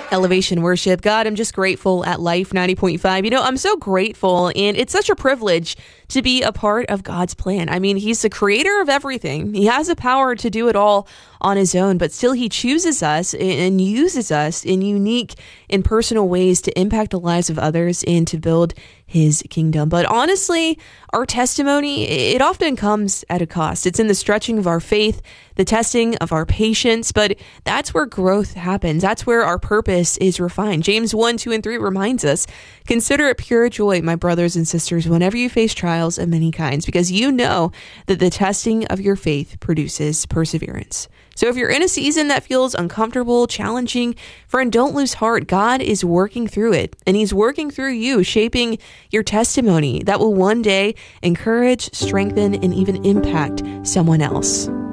Elevation Worship. God, I'm just grateful at Life 90.5. I'm so grateful, and it's such a privilege to be a part of God's plan. I mean, He's the creator of everything. He has the power to do it all on His own, but still He chooses us and uses us in unique and personal ways to impact the lives of others and to build His kingdom. But honestly, our testimony, it often comes at a cost. It's in the stretching of our faith, the testing of our patience, but that's where growth happens. That's where our purpose is refined. James 1, 2, and 3 reminds us, consider it pure joy, my brothers and sisters, whenever you face trials of many kinds, because you know that the testing of your faith produces perseverance. So if you're in a season that feels uncomfortable, challenging, friend, don't lose heart. God is working through it, and He's working through you, shaping your testimony that will one day encourage, strengthen, and even impact someone else.